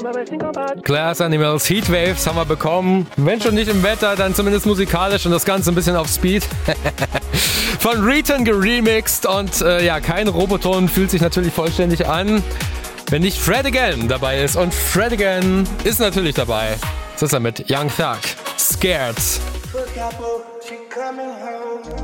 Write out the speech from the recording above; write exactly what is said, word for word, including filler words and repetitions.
Glass Animals, Heatwaves haben wir bekommen. Wenn schon nicht im Wetter, dann zumindest musikalisch und das Ganze ein bisschen auf Speed. Von Return geremixed und äh, ja, kein Roboton fühlt sich natürlich vollständig an, wenn nicht Fred Again dabei ist. Und Fred Again ist natürlich dabei. Das ist er mit Young Thug, Scared. She coming home.